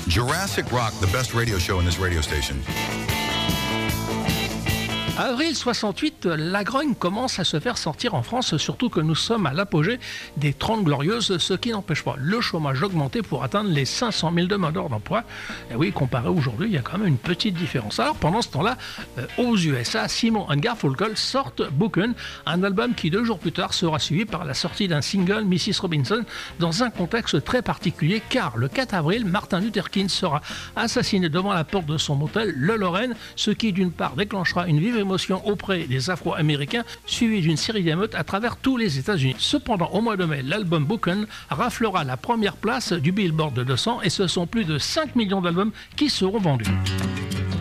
Jurassic Rock, the best radio show in this radio station. Avril 68, la grogne commence à se faire sentir en France, surtout que nous sommes à l'apogée des 30 glorieuses, ce qui n'empêche pas le chômage d'augmenter pour atteindre les 500 000 demandeurs d'emploi. Et oui, comparé aujourd'hui, il y a quand même une petite différence. Alors pendant ce temps-là, aux USA, Simon & Garfunkel sortent Bookin', un album qui 2 jours plus tard sera suivi par la sortie d'un single, Mrs. Robinson, dans un contexte très particulier, car le 4 avril, Martin Luther King sera assassiné devant la porte de son motel, le Lorraine, ce qui d'une part déclenchera une vive émotion auprès des Afro-Américains, suivi d'une série d'émeutes à travers tous les États-Unis. Cependant, au mois de mai, l'album Bookin' raflera la première place du Billboard de 200 et ce sont plus de 5 millions d'albums qui seront vendus.